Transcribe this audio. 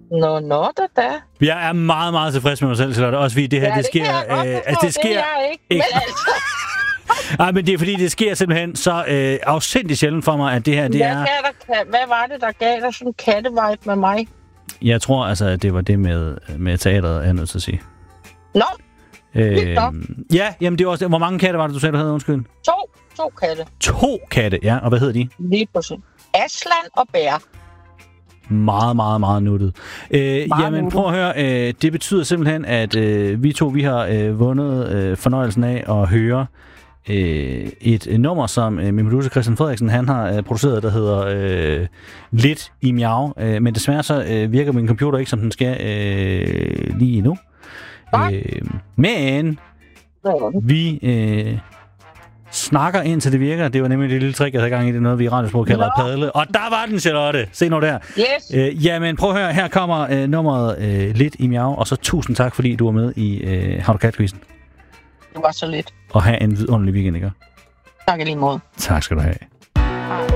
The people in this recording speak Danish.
Nå, da. Jeg er meget, meget tilfreds med mig selv, Charlotte. Også fordi det her, det sker... Det sker jeg ikke. Men altså... Nej, men det er fordi, det sker simpelthen så afsindigt sjældent for mig, at det her, det er... Hvad var det, der gav dig sådan en kattevibe med mig? Jeg tror altså, at det var det med teateret, er jeg nødt til at sige. Nå, ja, jamen det var også det. Hvor mange katte var det, du sagde, du havde? Undskyld. 2 katte. 2 katte, ja. Og hvad hedder de? Lige præcis. Aslan og Bær. Meget, meget, meget nuttet. Jamen, prøv at høre. Det betyder simpelthen, at vi har vundet fornøjelsen af at høre et nummer, som min producer Christian Frederiksen, han har produceret, der hedder Lidt i Miau. Men desværre så virker min computer ikke, som den skal lige nu. Men vi snakker indtil det virker. Det var nemlig det lille trick, jeg havde gang i. Det er noget, vi i radiosprog kalder padle. Og der var den, Charlotte. Se nu der. Yes. Jamen, prøv at høre. Her kommer nummeret Lidt i Miau. Og så tusind tak, fordi du var med i Har du kat-quizzen. Det var så lidt. Og have en vidunderlig weekend, ikke? Tak i lige måde. Tak skal du have.